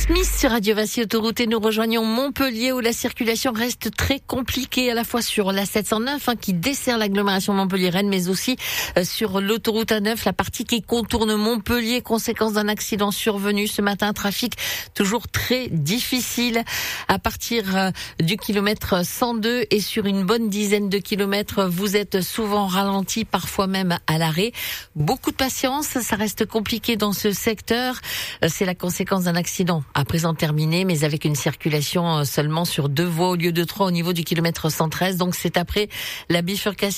Smith sur Radio Vassy Autoroute et nous rejoignons Montpellier où la circulation reste très compliquée à la fois sur la 709 qui dessert l'agglomération Montpellier-Rennes mais aussi sur l'autoroute A9, la partie qui contourne Montpellier, conséquence d'un accident survenu ce matin. Trafic toujours très difficile à partir du kilomètre 102 et sur une bonne dizaine de kilomètres, vous êtes souvent ralenti, parfois même à l'arrêt. Beaucoup de patience, ça reste compliqué dans ce secteur. C'est la conséquence d'un accident à présent terminé, mais avec une circulation seulement sur 2 voies au lieu de 3 au niveau du kilomètre 113. Donc c'est après la bifurcation